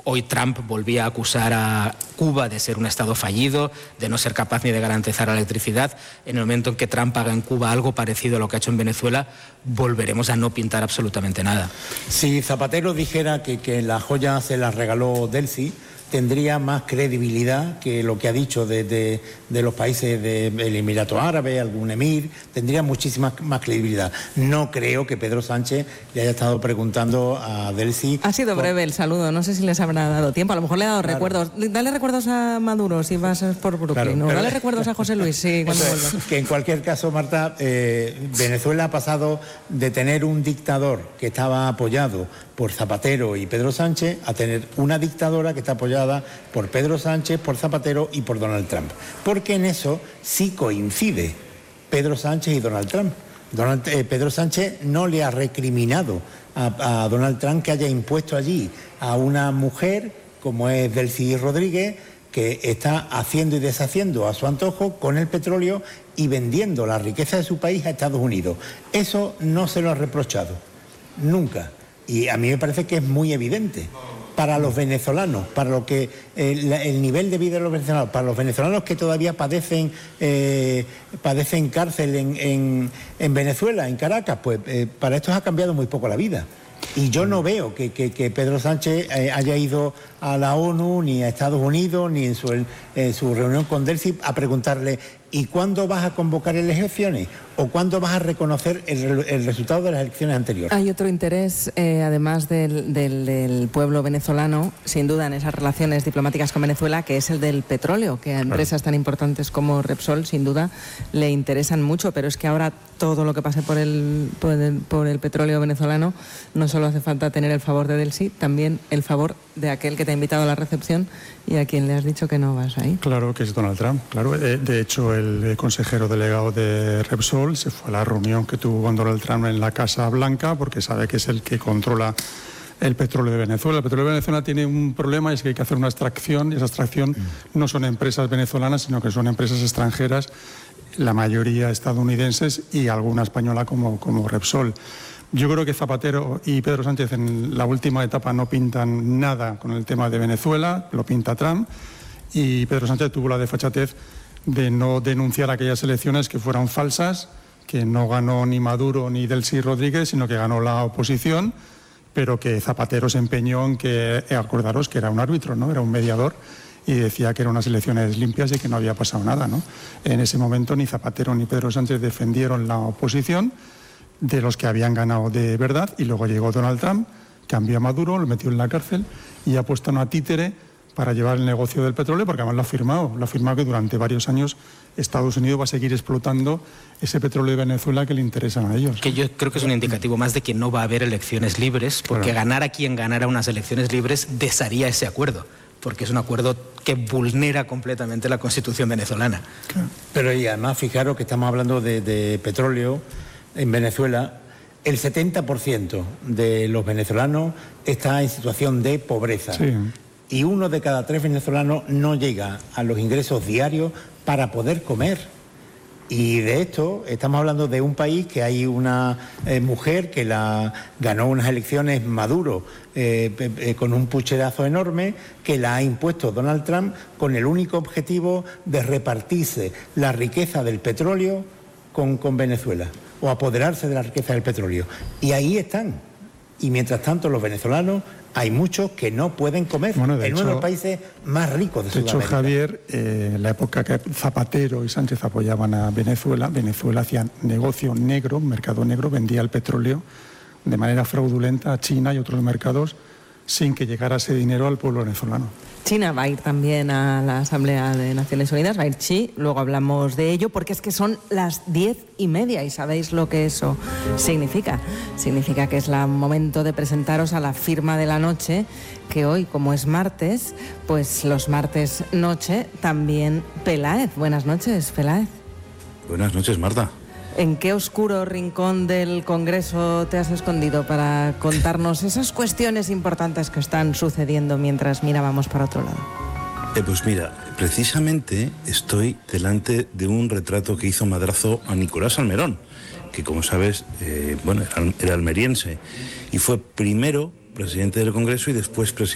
Hoy Trump volvía a acusar a Cuba de ser un Estado fallido, de no ser capaz ni de garantizar la electricidad. En el momento en que Trump haga en Cuba algo parecido a lo que ha hecho en Venezuela, volveremos a no pintar absolutamente nada. Si Zapatero dijera que la joya se la regaló Delcy, tendría más credibilidad que lo que ha dicho de los países del Emirato Árabe, algún emir, tendría muchísima más credibilidad. No creo que Pedro Sánchez le haya estado preguntando a Delcy. Ha sido breve el saludo, no sé si les habrá dado tiempo, a lo mejor le ha dado recuerdos. Dale recuerdos a Maduro si vas por Brooklyn, claro, dale recuerdos a José Luis cuando vuelva. Que en cualquier caso, Marta, Venezuela ha pasado de tener un dictador que estaba apoyado por Zapatero y Pedro Sánchez a tener una dictadora que está apoyada por Pedro Sánchez, por Zapatero y por Donald Trump. Porque en eso sí coincide Pedro Sánchez y Donald Trump. Pedro Sánchez no le ha recriminado a Donald Trump que haya impuesto allí a una mujer como es Delcy Rodríguez, que está haciendo y deshaciendo a su antojo con el petróleo y vendiendo la riqueza de su país a Estados Unidos. Eso no se lo ha reprochado, nunca. Y a mí me parece que es muy evidente para los venezolanos, para lo que el nivel de vida de los venezolanos, para los venezolanos que todavía padecen cárcel en Venezuela, en Caracas, pues para estos ha cambiado muy poco la vida. Y yo no veo que Pedro Sánchez haya ido a la ONU, ni a Estados Unidos, ni en su reunión con Delcy a preguntarle ¿y cuándo vas a convocar elecciones? ¿O cuándo vas a reconocer el resultado de las elecciones anteriores? Hay otro interés, además del pueblo venezolano, sin duda en esas relaciones diplomáticas con Venezuela, que es el del petróleo, que a empresas tan importantes como Repsol, sin duda, le interesan mucho, pero es que ahora todo lo que pase por el petróleo venezolano, no solo hace falta tener el favor de Delcy, también el favor de aquel que te ha invitado a la recepción y a quien le has dicho que no vas ahí. Claro, que es Donald Trump, claro. De hecho, el consejero delegado de Repsol se fue a la reunión que tuvo con Donald Trump en la Casa Blanca porque sabe que es el que controla el petróleo de Venezuela. El petróleo de Venezuela tiene un problema, es que hay que hacer una extracción, y esa extracción no son empresas venezolanas, sino que son empresas extranjeras, la mayoría estadounidenses y alguna española como Repsol. Yo creo que Zapatero y Pedro Sánchez en la última etapa no pintan nada con el tema de Venezuela, lo pinta Trump, y Pedro Sánchez tuvo la desfachatez de no denunciar aquellas elecciones que fueran falsas, que no ganó ni Maduro ni Delcy Rodríguez, sino que ganó la oposición, pero que Zapatero se empeñó en que, acordaros que era un árbitro, ¿no? Era un mediador, y decía que eran unas elecciones limpias y que no había pasado nada, ¿no? En ese momento ni Zapatero ni Pedro Sánchez defendieron la oposición de los que habían ganado de verdad, y luego llegó Donald Trump, cambió a Maduro, lo metió en la cárcel y ha puesto una títere para llevar el negocio del petróleo, porque además lo ha afirmado que durante varios años Estados Unidos va a seguir explotando ese petróleo de Venezuela que le interesan a ellos. Que yo creo que es un indicativo más de que no va a haber elecciones libres, porque ganar a quien ganara unas elecciones libres desharía ese acuerdo, porque es un acuerdo que vulnera completamente la Constitución venezolana. Pero y además, fijaros que estamos hablando de petróleo en Venezuela. El 70% de los venezolanos está en situación de pobreza. Sí. Y 1 de cada 3 venezolanos no llega a los ingresos diarios para poder comer. Y de esto estamos hablando de un país que hay una mujer que ganó unas elecciones Maduro con un pucherazo enorme, que la ha impuesto Donald Trump con el único objetivo de repartirse la riqueza del petróleo con Venezuela, o apoderarse de la riqueza del petróleo. Y ahí están. Y mientras tanto los venezolanos, hay muchos que no pueden comer, en uno de los países más ricos de Sudamérica. De hecho, Javier, en la época que Zapatero y Sánchez apoyaban a Venezuela hacía negocio negro, mercado negro, vendía el petróleo de manera fraudulenta a China y otros mercados sin que llegara ese dinero al pueblo venezolano. China va a ir también a la Asamblea de Naciones Unidas, va a ir Xi, luego hablamos de ello, porque es que son las 10:30 y sabéis lo que eso significa. Significa que es el momento de presentaros a la firma de la noche, que hoy, como es martes, pues los martes noche también Peláez. Buenas noches, Peláez. Buenas noches, Marta. ¿En qué oscuro rincón del Congreso te has escondido para contarnos esas cuestiones importantes que están sucediendo mientras mirábamos para otro lado? Pues mira, precisamente estoy delante de un retrato que hizo Madrazo a Nicolás Salmerón, que como sabes, era almeriense, y fue primero presidente del Congreso y después presidente